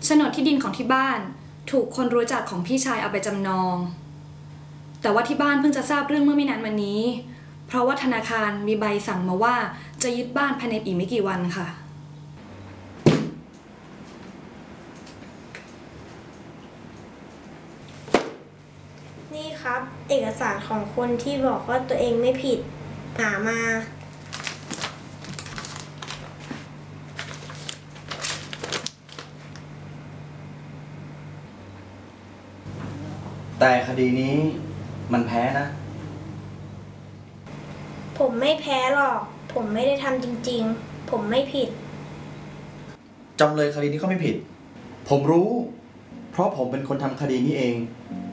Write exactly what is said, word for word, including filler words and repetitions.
โฉนดที่ดินของที่บ้านถูกคนรู้จักของพี่ชายเอาไปจำนองแต่ว่าที่บ้านเพิ่งจะทราบเรื่องเมื่อไม่นานมานี้เพราะว่าธนาคารมีใบสั่งมาว่าจะยึดบ้านภายในอีกไม่กี่วันค่ะนี่ครับเอกสารของคนที่บอกว่าตัวเองไม่ผิดหามาแต่คดีนี้มันแพ้นะผมไม่แพ้หรอกผมไม่ได้ทำจริงๆผมไม่ผิดจำเลยคดีนี้ก็ไม่ผิดผมรู้เพราะผมเป็นคนทำคดีนี้เอง